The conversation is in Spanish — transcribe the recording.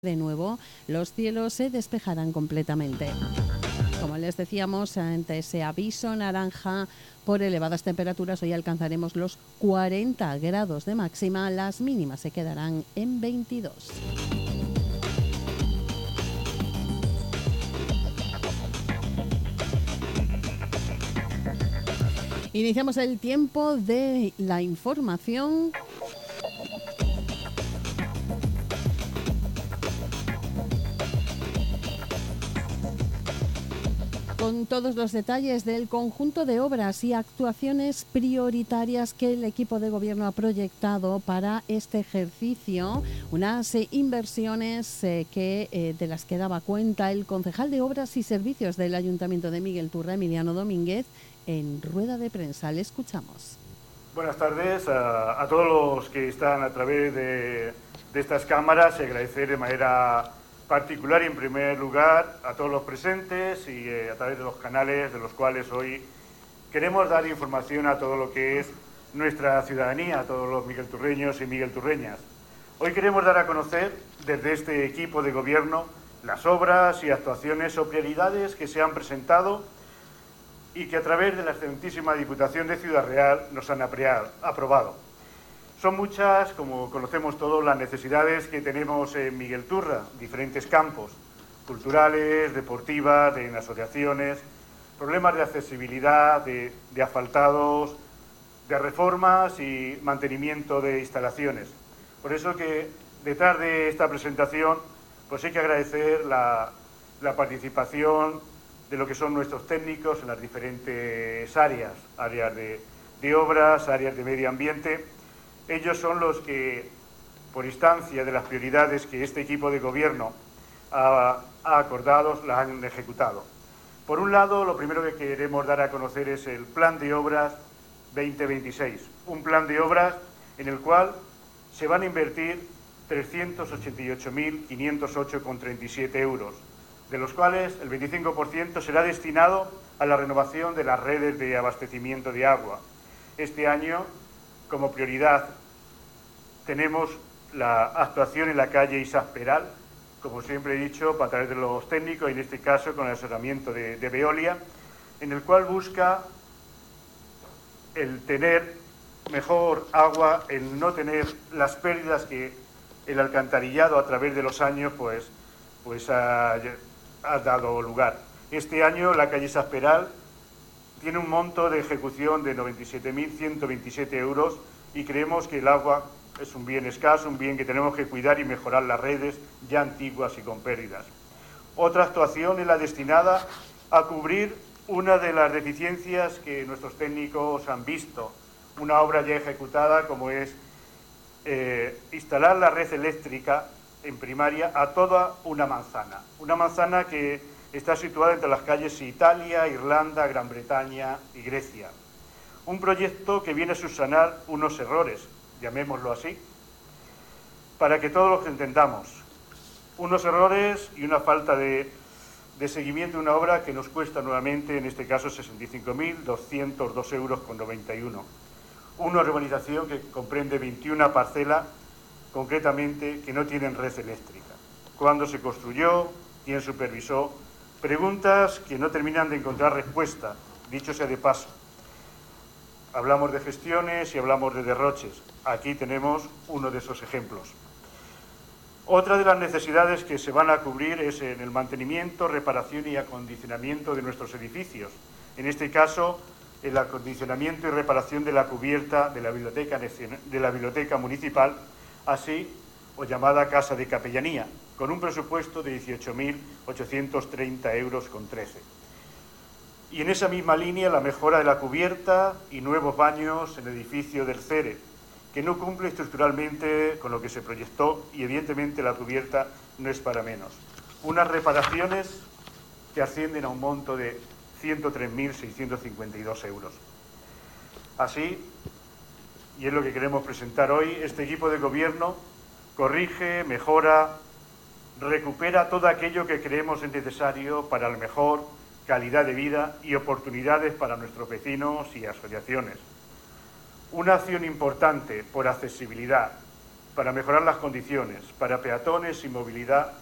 De nuevo, los cielos se despejarán completamente. Como les decíamos, ante ese aviso naranja por elevadas temperaturas, hoy alcanzaremos los 40 grados de máxima, las mínimas se quedarán en 22. Iniciamos el tiempo de la información. Con todos los detalles del conjunto de obras y actuaciones prioritarias que el equipo de gobierno ha proyectado para este ejercicio, unas inversiones de las que daba cuenta el concejal de Obras y Servicios del Ayuntamiento de Miguel Turra, Emiliano Domínguez, en rueda de prensa. Le escuchamos. Buenas tardes a todos los que están a través de estas cámaras y agradecer de manera particular y en primer lugar a todos los presentes y a través de los canales de los cuales hoy queremos dar información a todo lo que es nuestra ciudadanía, a todos los miguelturreños y miguelturreñas. Hoy queremos dar a conocer desde este equipo de gobierno las obras y actuaciones o prioridades que se han presentado y que a través de la excelentísima Diputación de Ciudad Real nos han aprobado. Son muchas, como conocemos todos, las necesidades que tenemos en Miguel Turra, diferentes campos, culturales, deportivas, en asociaciones, problemas de accesibilidad, de asfaltados, de reformas y mantenimiento de instalaciones. Por eso que detrás de esta presentación pues hay que agradecer la participación de lo que son nuestros técnicos en las diferentes áreas de obras, áreas de medio ambiente. Ellos son los que, por instancia de las prioridades que este equipo de gobierno ha acordado, las han ejecutado. Por un lado, lo primero que queremos dar a conocer es el Plan de Obras 2026, un plan de obras en el cual se van a invertir 388.508,37 euros, de los cuales el 25% será destinado a la renovación de las redes de abastecimiento de agua. Este año, como prioridad, tenemos la actuación en la calle Isaac Peral, como siempre he dicho, a través de los técnicos, y en este caso con el asesoramiento de Veolia, en el cual busca el tener mejor agua, el no tener las pérdidas que el alcantarillado a través de los años pues ha dado lugar. Este año la calle Isaac Peral tiene un monto de ejecución de 97.127 euros y creemos que el agua es un bien escaso, un bien que tenemos que cuidar y mejorar las redes ya antiguas y con pérdidas. Otra actuación es la destinada a cubrir una de las deficiencias que nuestros técnicos han visto, una obra ya ejecutada como es instalar la red eléctrica en primaria a toda una manzana que está situada entre las calles Italia, Irlanda, Gran Bretaña y Grecia. Un proyecto que viene a subsanar unos errores, llamémoslo así, para que todos los entendamos. Unos errores y una falta de seguimiento de una obra que nos cuesta nuevamente, en este caso, 65.202,91 euros. Una urbanización que comprende 21 parcelas, concretamente, que no tienen red eléctrica. ¿Cuándo se construyó? ¿Quién supervisó? Preguntas que no terminan de encontrar respuesta, dicho sea de paso. Hablamos de gestiones y hablamos de derroches. Aquí tenemos uno de esos ejemplos. Otra de las necesidades que se van a cubrir es en el mantenimiento, reparación y acondicionamiento de nuestros edificios. En este caso, el acondicionamiento y reparación de la cubierta de la biblioteca municipal, así o llamada Casa de Capellanía, con un presupuesto de 18.830,13 euros. Y en esa misma línea la mejora de la cubierta y nuevos baños en el edificio del CERE, que no cumple estructuralmente con lo que se proyectó y evidentemente la cubierta no es para menos. Unas reparaciones que ascienden a un monto de 103.652 euros. Así, y es lo que queremos presentar hoy, este equipo de gobierno corrige, mejora, recupera todo aquello que creemos es necesario para la mejor calidad de vida y oportunidades para nuestros vecinos y asociaciones. Una acción importante por accesibilidad, para mejorar las condiciones para peatones y movilidad